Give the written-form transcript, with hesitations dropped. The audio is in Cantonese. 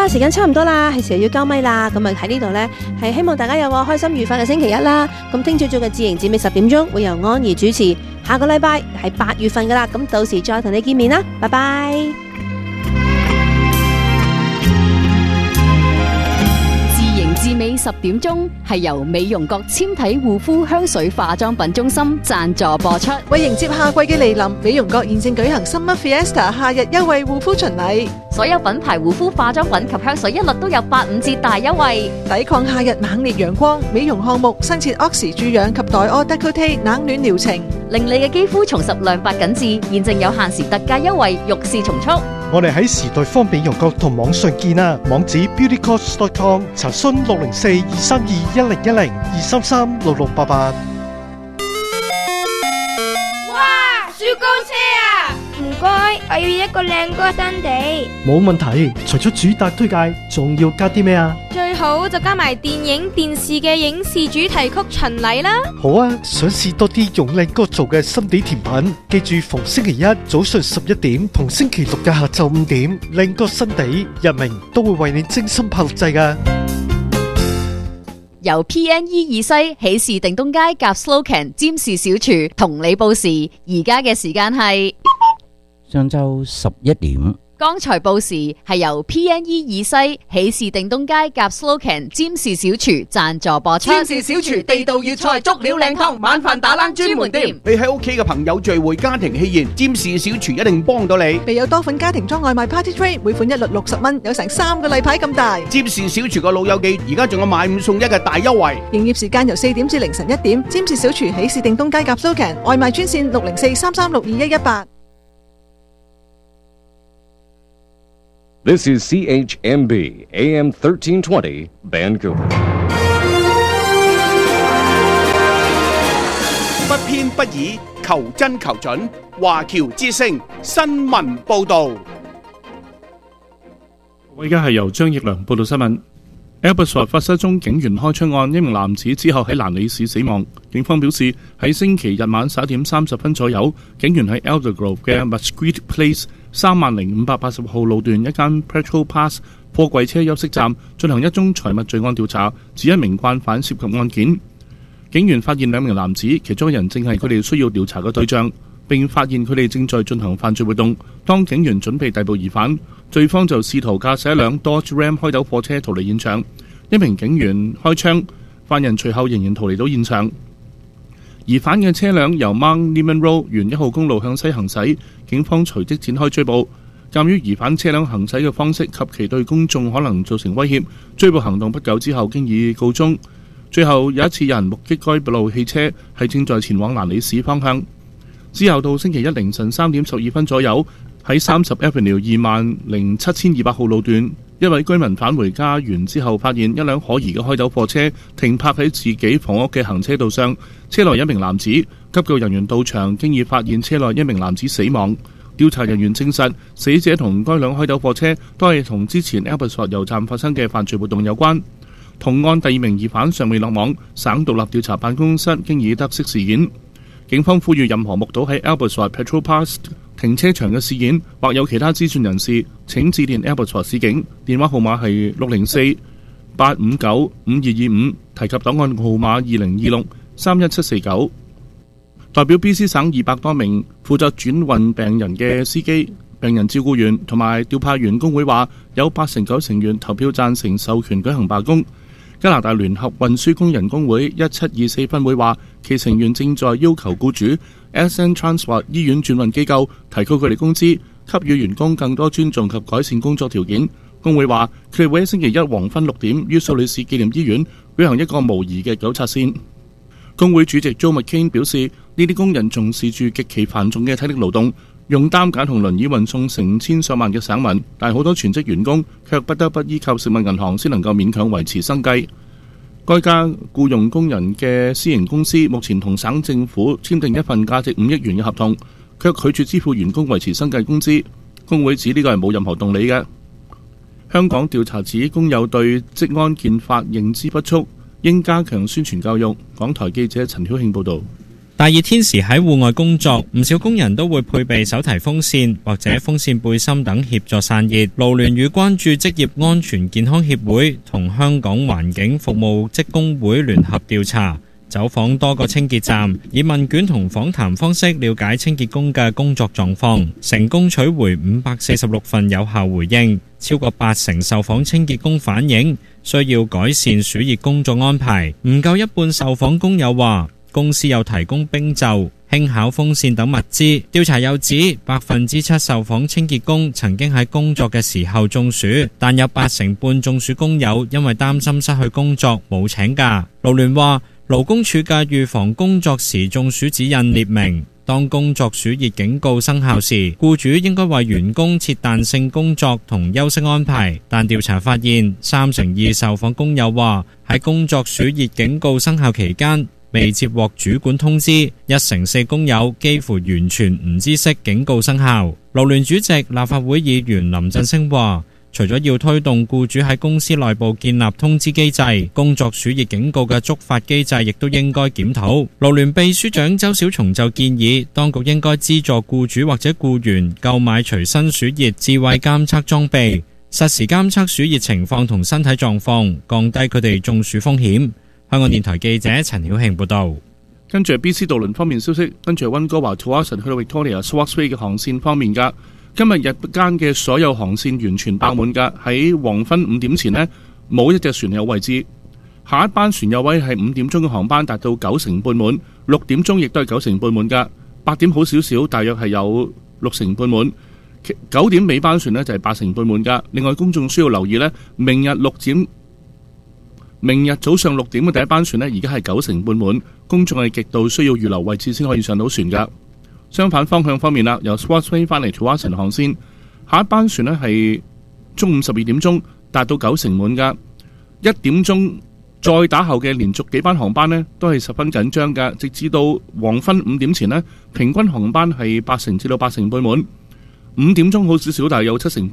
啦，時間差唔多啦，係時候要交咪啦。咁啊喺呢度呢，係希望大家有個開心愉快嘅星期一啦。咁聽朝早嘅自營節目10點鐘會由安怡主持，下個禮拜係8月份噶啦。咁到時再同你見面啦，拜拜。 至尾10點鐘係由美容閣纖體護膚香水化妝品中心贊助播出。 為迎接夏季嘅嚟臨，美容閣現正舉行 Summer Fiesta 夏日優惠護膚巡禮， 所有品牌護膚化妝品及香水一律都有85折大優惠， 抵抗夏日猛烈陽光。美容項目新設 Oxy 注氧及黛柯 Décolleté 冷暖療程， 令你嘅肌膚重拾亮白緊緻。現正有限時特價優惠，欲試從速。 我哋喺時代方美容閣同網上見啊，網址 beautycost.com， 查詢604-232-1010，233-6688。 哇，雪糕車啊！唔該，我要一個靚哥新地。 冇問題，除咗主打推介，仲要加啲咩啊？ 最好就加埋電影電視嘅影視主題曲巡禮啦。 好啊，想試多啲用靚哥做嘅心地甜品，記住逢星期一早上11點同星期六嘅下晝5點，靚哥新地日明都會為你精心拍錄製㗎。 由 PNE 二西喜事定東街夾 Slocan 占士小廚同你報時，而家嘅時間係上晝11點。 剛才報時係由 PNE 二西喜事定東街夾 Slocan 占士小廚贊助播出。 占士小廚地道粵菜足料靚湯，晚飯打冷專門店。 你喺屋企嘅朋友聚會、家庭喜宴，占士小廚一定幫到你。 備有多款家庭裝外賣 Party Tray， 每款一律60蚊，有成3個例牌咁大。 占士小廚個老友記而家仲有買5送1嘅大優惠。 營業時間由4點至凌晨1點。占士小廚喜事定東街夾 Slocan 外賣專線604-336-2118。 This is CHMB AM 1320 Vancouver。 不偏不倚，求真求準。華僑之聲新聞報導。 我而家係由張奕良報道新聞。Abbotsford 發生一宗警員開槍案，一名男子之後喺蘭里市死亡。警方表示喺星期日晚11點30分左右，警員喺 Aldergrove 嘅 Musqueam Place 300580號路段一間 Petrol Pass 貨櫃車休息站進行一宗財物罪案調查，指一名慣犯涉及案件。警員發現2名男子，其中一人正係佢哋需要調查嘅對象，並發現佢哋正在進行犯罪活動。當警員準備逮捕疑犯，罪方就試圖駕駛一輛 Dodge Ram 開斗貨車逃離現場。一名警員開槍，犯人隨後仍然逃離到現場。疑犯嘅車輛由 Mount Lehman Road 沿1號公路向西行駛，警方隨即展開追捕。鑑於疑犯車輛行駛嘅方式及其對公眾可能造成威脅，追捕行動不久之後經已告終。最後有一次有人目擊該部汽車係正在前往蘭里市方向。之後到星期一凌晨3點12分左右，喺30 Avenue 27200號路段，一位居民返回家園之後，發現一輛可疑嘅開斗貨車停泊喺自己房屋嘅行車道上，車內一名男子。急救人員到場，經已發現車內一名男子死亡。調查人員證實，死者同該輛開斗貨車都係同之前 Abbotsford 油站發生嘅犯罪活動有關。同案第2名疑犯尚未落網，省獨立調查辦公室經已得悉事件。警方呼籲任何目睹喺 Abbotsford Petrol Pass 停車場嘅事件或有其他資訊人士，請致電 Abbotsford 市警，電話號碼係604-859-5225，提及檔案號碼2026-31749。代表 BC 省200多名負責轉運病人嘅司機、病人照顧員同埋調派員工會話，有89%成員投票贊成授權舉行罷工。加拿大聯合運輸工人工會1724分會話，其成員正在要求僱主 SN Transport 醫院轉運機構提高佢哋工資，給予員工更多尊重及改善工作條件。工會話，佢哋會喺星期一黃昏6點於蘇里士紀念醫院舉行一個模擬嘅糾察線。工會主席 Joe McCain 表示，呢啲工人重視住極其繁重嘅體力勞動，用擔架同輪椅運送成千上萬嘅省民，但好多全職員工卻不得不依靠食物銀行先能夠勉強維持生計。該家僱用工人嘅私營公司目前同省政府簽訂一份價值5億元嘅合同，卻拒絕支付員工維持生計工資。工會指呢個係冇任何道理嘅。香港調查指工友對職安健法認知不足，應加強宣傳教育。港台記者陳曉慶報導。 大熱天時喺戶外工作，唔少工人都會配備手提風扇或者風扇背心等協助散熱。勞聯與關注職業安全健康協會同香港環境服務職工會聯合調查，走訪多個清潔站，以問卷同訪談方式了解清潔工嘅工作狀況，成功取回546份有效回應。超過80%受訪清潔工反映需要改善暑熱工作安排，唔夠一半受訪工友話公司有提供冰袖、輕巧風扇等物資。調查又指7%受訪清潔工曾經喺工作嘅時候中暑，但有8成半中暑工友因為擔心失去工作冇請假。勞聯話勞工處嘅預防工作時中暑指引列明，當工作暑熱警告生效時，僱主應該為員工設彈性工作同休息安排。但調查發現，32%受訪工友話喺工作暑熱警告生效期間未接獲主管通知，1成4工友幾乎完全唔知悉警告生效。勞聯主席立法會議員林振昇話，除咗要推動僱主喺公司內部建立通知機制，工作暑熱警告嘅觸發機制亦都應該檢討。勞聯秘書長周小松就建議，當局應該資助僱主或者僱員購買隨身暑熱智慧監測裝備，實時監測暑熱情況同身體狀況，降低佢哋中暑風險。香港電台記者陳曉慶報道。 跟住 BC 渡輪方面消息，跟住溫哥華 Tsawwassen 去到 Victoria Swartz Bay 嘅航線方面㗎，今日日間嘅所有航線完全爆滿㗎，喺黃昏5點前呢，冇一隻船有位置。下一班船有位係5點鐘嘅航班達到9成半滿，6點鐘亦都係9成半滿㗎，8點好少少，大約係有6成半滿。9點尾班船呢就係8成半滿㗎。另外公眾需要留意呢，明日早上6點嘅第一班船呢，而家係9成半滿，公眾係極度需要預留位置先可以上到船㗎。相反方向方面啦，由 Swartz Bay 翻嚟 Tsawwassen 航線，下一班船呢係中午12點鐘達到9成滿㗎，1點鐘再打後嘅連續幾班航班呢都係十分緊張㗎，直至到黃昏5點前呢，平均航班係8成至到8成半滿。5點鐘好少少，但係有7成